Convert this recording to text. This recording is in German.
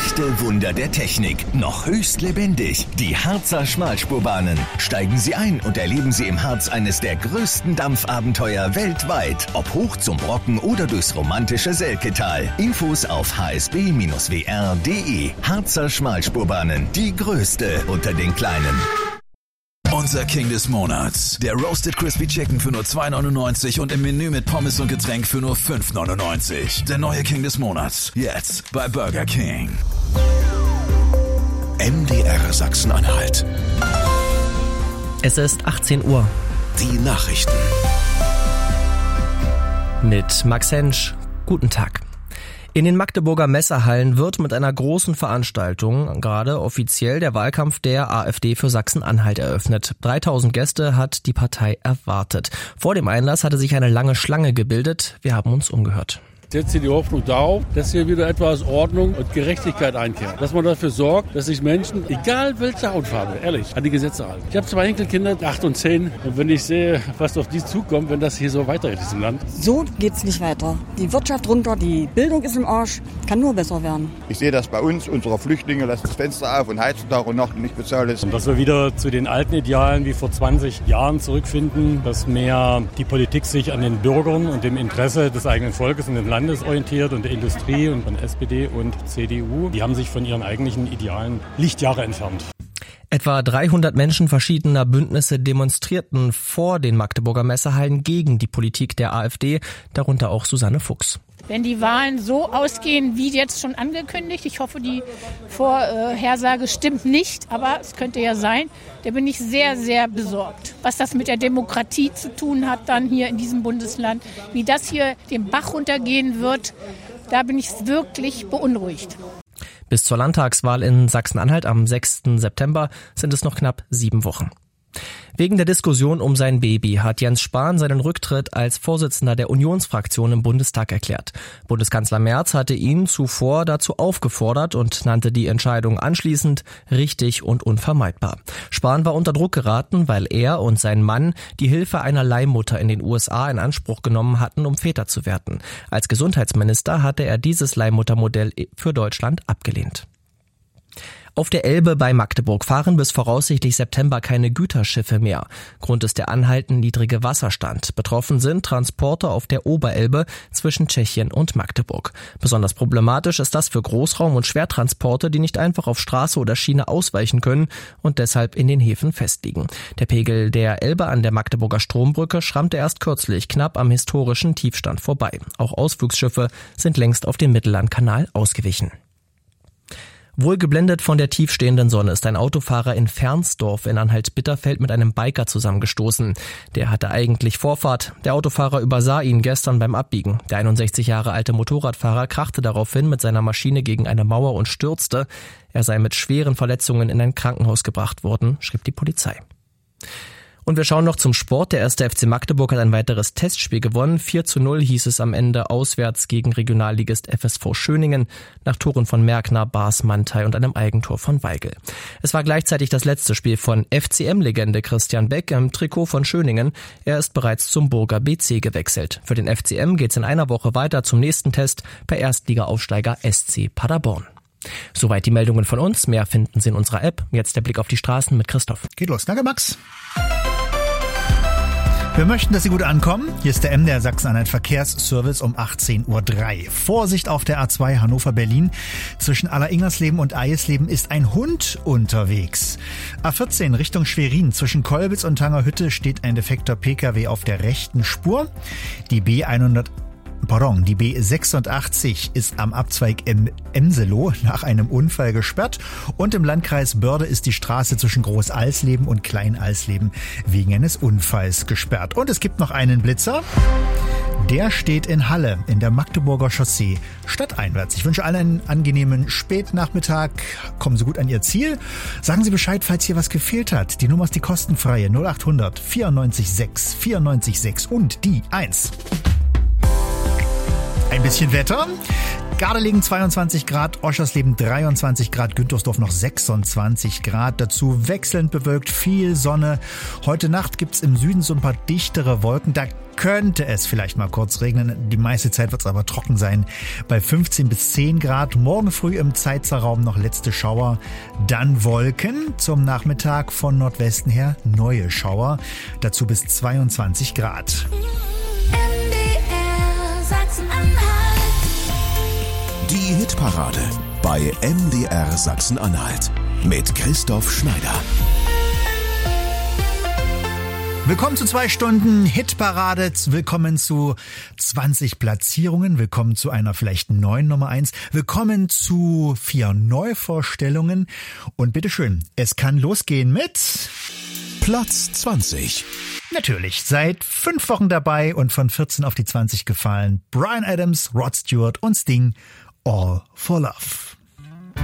Echte Wunder der Technik, noch höchst lebendig. Die Harzer Schmalspurbahnen. Steigen Sie ein und erleben Sie im Harz eines der größten Dampfabenteuer weltweit. Ob hoch zum Brocken oder durchs romantische Selketal. Infos auf hsb-wr.de. Harzer Schmalspurbahnen, die größte unter den kleinen. Unser King des Monats. Der Roasted Crispy Chicken für nur 2,99 und im Menü mit Pommes und Getränk für nur 5,99. Der neue King des Monats. Jetzt bei Burger King. MDR Sachsen-Anhalt. Es ist 18 Uhr. Die Nachrichten. Mit Max Hensch. Guten Tag. In den Magdeburger Messehallen wird mit einer großen Veranstaltung gerade offiziell der Wahlkampf der AfD für Sachsen-Anhalt eröffnet. 3000 Gäste hat die Partei erwartet. Vor dem Einlass hatte sich eine lange Schlange gebildet. Wir haben uns umgehört. Ich setze die Hoffnung darauf, dass hier wieder etwas Ordnung und Gerechtigkeit einkehrt. Dass man dafür sorgt, dass sich Menschen, egal welche Hautfarbe, ehrlich, an die Gesetze halten. Ich habe 2 Enkelkinder, 8 und 10. Und wenn ich sehe, was auf die zukommt, wenn das hier so weitergeht in diesem Land. So geht's nicht weiter. Die Wirtschaft runter, die Bildung ist im Arsch. Kann nur besser werden. Ich sehe das bei uns, unsere Flüchtlinge lassen das Fenster auf und heizen Tag und Nacht nicht bezahlt ist. Und dass wir wieder zu den alten Idealen wie vor 20 Jahren zurückfinden, dass mehr die Politik sich an den Bürgern und dem Interesse des eigenen Volkes und des Landes orientiert und der Industrie und von SPD und CDU. Die haben sich von ihren eigentlichen Idealen Lichtjahre entfernt. Etwa 300 Menschen verschiedener Bündnisse demonstrierten vor den Magdeburger Messehallen gegen die Politik der AfD, darunter auch Susanne Fuchs. Wenn die Wahlen so ausgehen, wie jetzt schon angekündigt, ich hoffe, die Vorhersage stimmt nicht, aber es könnte ja sein, da bin ich sehr, sehr besorgt. Was das mit der Demokratie zu tun hat dann hier in diesem Bundesland, wie das hier den Bach runtergehen wird, da bin ich wirklich beunruhigt. Bis zur Landtagswahl in Sachsen-Anhalt am 6. September sind es noch knapp 7 Wochen. Wegen der Diskussion um sein Baby hat Jens Spahn seinen Rücktritt als Vorsitzender der Unionsfraktion im Bundestag erklärt. Bundeskanzler Merz hatte ihn zuvor dazu aufgefordert und nannte die Entscheidung anschließend richtig und unvermeidbar. Spahn war unter Druck geraten, weil er und sein Mann die Hilfe einer Leihmutter in den USA in Anspruch genommen hatten, um Väter zu werden. Als Gesundheitsminister hatte er dieses Leihmuttermodell für Deutschland abgelehnt. Auf der Elbe bei Magdeburg fahren bis voraussichtlich September keine Güterschiffe mehr. Grund ist der anhaltend niedrige Wasserstand. Betroffen sind Transporte auf der Oberelbe zwischen Tschechien und Magdeburg. Besonders problematisch ist das für Großraum- und Schwertransporte, die nicht einfach auf Straße oder Schiene ausweichen können und deshalb in den Häfen festliegen. Der Pegel der Elbe an der Magdeburger Strombrücke schrammte erst kürzlich knapp am historischen Tiefstand vorbei. Auch Ausflugsschiffe sind längst auf den Mittellandkanal ausgewichen. Wohlgeblendet von der tiefstehenden Sonne ist ein Autofahrer in Fernsdorf in Anhalt-Bitterfeld mit einem Biker zusammengestoßen. Der hatte eigentlich Vorfahrt. Der Autofahrer übersah ihn gestern beim Abbiegen. Der 61 Jahre alte Motorradfahrer krachte daraufhin mit seiner Maschine gegen eine Mauer und stürzte. Er sei mit schweren Verletzungen in ein Krankenhaus gebracht worden, schrieb die Polizei. Und wir schauen noch zum Sport. Der 1. FC Magdeburg hat ein weiteres Testspiel gewonnen. 4:0 hieß es am Ende auswärts gegen Regionalligist FSV Schöningen nach Toren von Merkner, Bas, Mantei und einem Eigentor von Weigel. Es war gleichzeitig das letzte Spiel von FCM-Legende Christian Beck im Trikot von Schöningen. Er ist bereits zum Burger BC gewechselt. Für den FCM geht's in einer Woche weiter zum nächsten Test bei Erstliga-Aufsteiger SC Paderborn. Soweit die Meldungen von uns. Mehr finden Sie in unserer App. Jetzt der Blick auf die Straßen mit Christoph. Geht los. Danke, Max. Wir möchten, dass Sie gut ankommen. Hier ist der MDR Sachsen-Anhalt Verkehrsservice um 18:03 Uhr. Vorsicht auf der A2 Hannover-Berlin. Zwischen Alleringmersleben und Eiesleben ist ein Hund unterwegs. A14 Richtung Schwerin. Zwischen Kolbitz und Tangerhütte steht ein defekter Pkw auf der rechten Spur. Die B86 ist am Abzweig im Emseloh nach einem Unfall gesperrt und im Landkreis Börde ist die Straße zwischen Groß-Alsleben und Klein-Alsleben wegen eines Unfalls gesperrt. Und es gibt noch einen Blitzer. Der steht in Halle in der Magdeburger Chaussee stadteinwärts. Ich wünsche allen einen angenehmen Spätnachmittag. Kommen Sie gut an Ihr Ziel. Sagen Sie Bescheid, falls hier was gefehlt hat. Die Nummer ist die kostenfreie 0800 94 6 94 6 und die 1. Ein bisschen Wetter. Gardelegen 22 Grad, Oschersleben 23 Grad, Güntersdorf noch 26 Grad. Dazu wechselnd bewölkt, viel Sonne. Heute Nacht gibt's im Süden so ein paar dichtere Wolken. Da könnte es vielleicht mal kurz regnen. Die meiste Zeit wird es aber trocken sein. Bei 15 bis 10 Grad. Morgen früh im Zeitzerraum noch letzte Schauer. Dann Wolken. Zum Nachmittag von Nordwesten her neue Schauer. Dazu bis 22 Grad. MDR Sachsen-Anhalt. Die Hitparade bei MDR Sachsen-Anhalt mit Christoph Schneider. Willkommen zu 2 Stunden Hitparade, willkommen zu 20 Platzierungen, willkommen zu einer vielleicht neuen Nummer 1, willkommen zu 4 Neuvorstellungen und bitteschön, es kann losgehen mit Platz 20. Natürlich, seit 5 Wochen dabei und von 14 auf die 20 gefallen, Bryan Adams, Rod Stewart und Sting, All for Love.